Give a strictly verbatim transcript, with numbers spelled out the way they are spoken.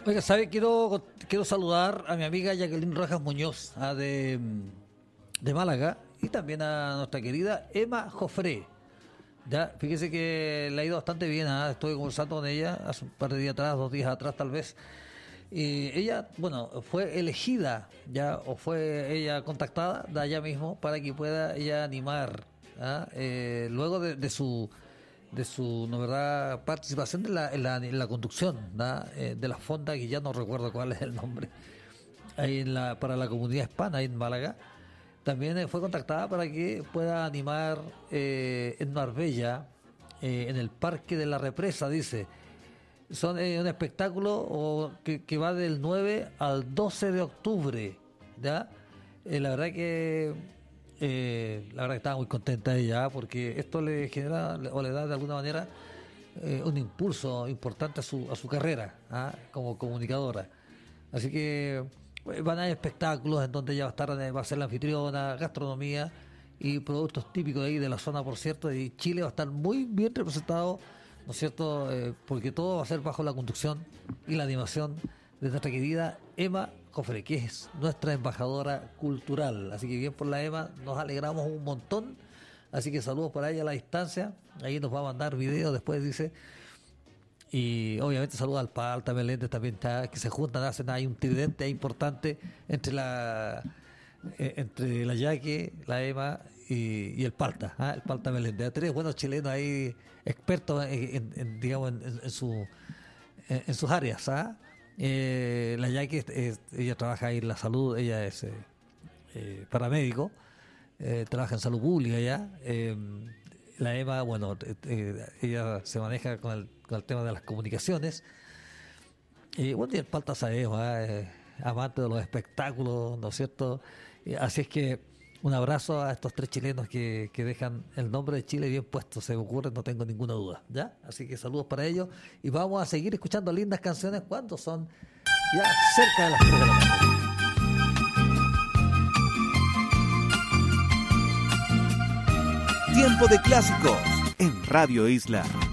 Oiga, ¿sabe? Quiero, quiero saludar a mi amiga Jacqueline Rojas Muñoz, a de, de Málaga, y también a nuestra querida Emma Jofré. Ya, fíjese que le ha ido bastante bien, ¿eh? Estuve conversando con ella hace un par de días atrás, dos días atrás tal vez. Y ella, bueno, fue elegida ya, o fue ella contactada de allá mismo para que pueda ella animar, ¿ah? eh, luego de, de su de su no verdad participación en la, en la, en la conducción, ¿ah? eh, de la fonda, que ya no recuerdo cuál es el nombre, ahí en la, para la comunidad hispana ahí en Málaga. También eh, fue contactada para que pueda animar eh, en Marbella, eh, en el Parque de la Represa, dice. Son eh, un espectáculo o, que, que va del nueve al doce de octubre, ¿ya? Eh, la verdad que eh, la verdad que estaba muy contenta ella, porque esto le genera o le da de alguna manera eh, un impulso importante a su a su carrera, ¿ah? Como comunicadora. Así que eh, van a haber espectáculos en donde ella va a estar, va a ser la anfitriona, gastronomía y productos típicos de ahí de la zona, por cierto, y Chile va a estar muy bien representado, ¿no es cierto? Eh, porque todo va a ser bajo la conducción y la animación de nuestra querida Emma Jofré, que es nuestra embajadora cultural. Así que bien por la Emma, nos alegramos un montón. Así que saludos para ella a la distancia. Ahí nos va a mandar videos después, dice. Y obviamente saludos al Palta Meléndez también, está, que se juntan, hacen ahí un tridente importante entre la eh, entre la Yaque, la Emma y, y el Palta, ¿ah? El Palta Meléndez. Tres buenos chilenos ahí, expertos en, en, en, digamos en, en, su, en, en sus áreas, ¿ah? Eh, la Yaque, es, ella trabaja ahí en la salud, ella es eh, eh, paramédico, eh, trabaja en salud pública ya. Eh, la Emma, bueno, eh, ella se maneja con el, con el tema de las comunicaciones. Y bueno, y el Palta sabemos, ¿eh? Amante de los espectáculos, ¿no es cierto? Y así es que un abrazo a estos tres chilenos que, que dejan el nombre de Chile bien puesto, se me ocurre, no tengo ninguna duda, ¿ya? Así que saludos para ellos y vamos a seguir escuchando lindas canciones cuando son ya cerca de las tres de la tarde. Tiempo de clásicos en Radio Isla.